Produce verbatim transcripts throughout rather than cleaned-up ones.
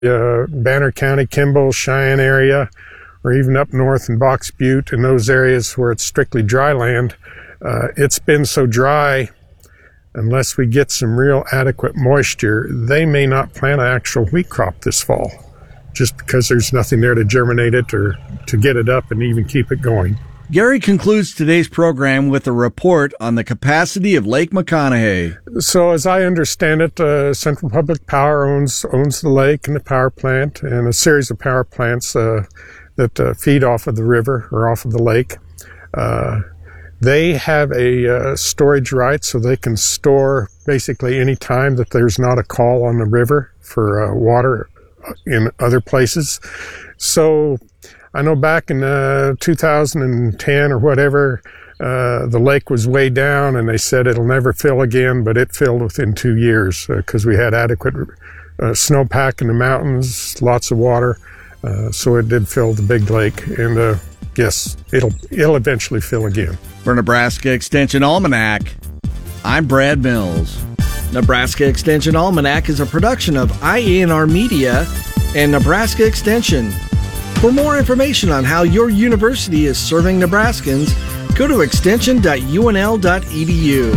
uh, Banner County, Kimball, Cheyenne area, or even up north in Box Butte, in those areas where it's strictly dry land, uh, it's been so dry, unless we get some real adequate moisture, they may not plant an actual wheat crop this fall, just because there's nothing there to germinate it or to get it up and even keep it going. Gary concludes today's program with a report on the capacity of Lake McConaughey. So as I understand it, uh, Central Public Power owns owns the lake and the power plant and a series of power plants uh, that uh, feed off of the river or off of the lake. Uh, they have a uh, storage right, so they can store basically any time that there's not a call on the river for uh, water in other places. So I know back in uh, two thousand ten or whatever, uh, the lake was way down and they said it'll never fill again, but it filled within two years because uh, we had adequate uh, snowpack in the mountains, lots of water. Uh, so it did fill the big lake, and uh, yes, it'll it'll eventually fill again. For Nebraska Extension Almanac, I'm Brad Mills. Nebraska Extension Almanac is a production of I A N R Media and Nebraska Extension. For more information on how your university is serving Nebraskans, go to extension dot u n l dot e d u.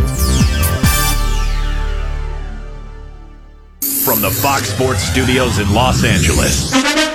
From the Fox Sports Studios in Los Angeles,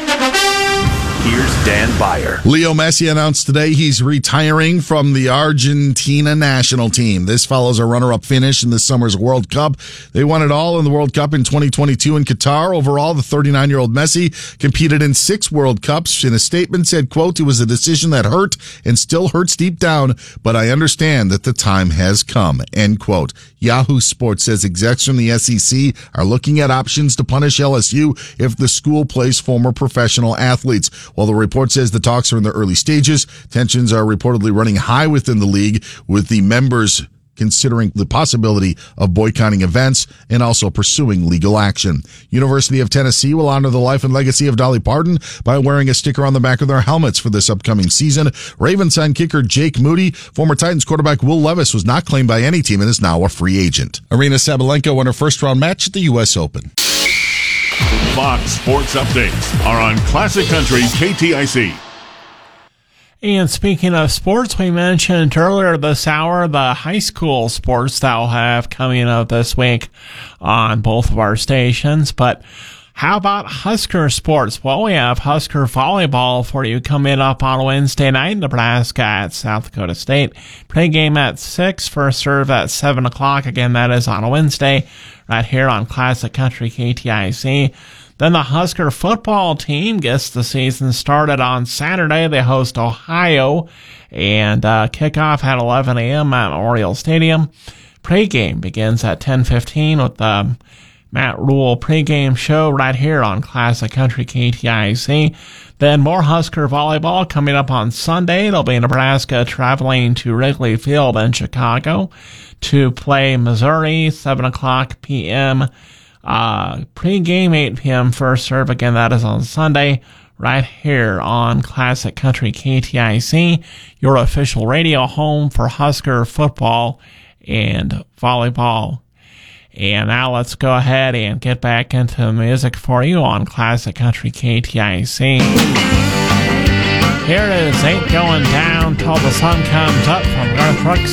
here's Dan Beyer. Leo Messi announced today he's retiring from the Argentina national team. This follows a runner-up finish in this summer's World Cup. They won it all in the World Cup in twenty twenty-two in Qatar. Overall, the thirty-nine-year-old Messi competed in six World Cups. In a statement said, quote, "It was a decision that hurt and still hurts deep down, but I understand that the time has come," end quote. Yahoo Sports says execs from the S E C are looking at options to punish L S U if the school plays former professional athletes. While the report says the talks are in the early stages, tensions are reportedly running high within the league, with the members considering the possibility of boycotting events and also pursuing legal action. University of Tennessee will honor the life and legacy of Dolly Parton by wearing a sticker on the back of their helmets for this upcoming season. Ravens sign kicker Jake Moody. Former Titans quarterback Will Levis was not claimed by any team and is now a free agent. Aryna Sabalenka won her first-round match at the U S Open. Fox Sports Updates are on Classic Country K T I C. And speaking of sports, we mentioned earlier this hour the high school sports that we'll have coming up this week on both of our stations. But how about Husker sports? Well, we have Husker volleyball for you coming up on Wednesday night, Nebraska at South Dakota State. Pregame at six, first serve at seven o'clock. Again, that is on a Wednesday right here on Classic Country K T I C. Then the Husker football team gets the season started on Saturday. They host Ohio, and uh, kickoff at eleven a.m. at Memorial Stadium. Pregame begins at ten fifteen with the Matt Rule pregame show right here on Classic Country K T I C. Then more Husker volleyball coming up on Sunday. It'll be Nebraska traveling to Wrigley Field in Chicago to play Missouri, seven o'clock p.m. Uh, pre-game eight p.m. first serve. Again, that is on Sunday right here on Classic Country K T I C, your official radio home for Husker football and volleyball. And now let's go ahead and get back into the music for you on Classic Country K T I C. Here is Ain't Going Down Till the Sun Comes Up from Garth Brooks.